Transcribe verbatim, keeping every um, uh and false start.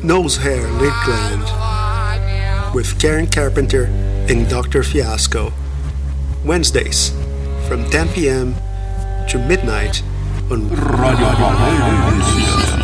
Nose Hair Lid Gland with Karen Carpenter and Doctor Fiasco. Wednesdays from ten p.m. to midnight on Radio Valencia.